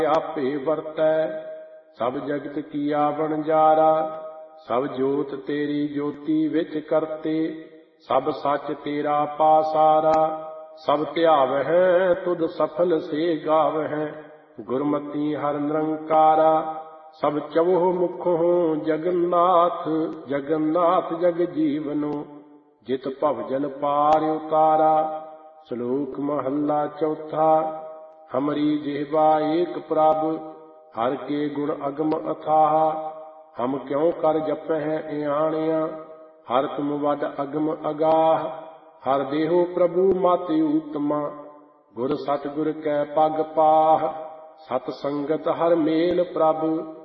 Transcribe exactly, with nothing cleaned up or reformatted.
आपे वरतै सब जगत किया वणजारा। सब जोत तेरी ज्योति विच करते सब सच तेरा पासारा। सब ध्यावै तुद सफल से गावै गुरमति हर निरंकारा। सब चवो मुखों जगन्नाथ जगन्नाथ जग जीवनो जित भवजन पार उतारा। श्लोक महला चौथा। हमरी जिह्वा एक प्रभ हर के गुण अगम अथाह। हम क्यों कर जपै इयाणिया हर तुम वड अगम अगाह। हर देहो प्रभु मत उत्तमा गुर सतगुर कै पग पाह। सत संगत हर मेल प्रभ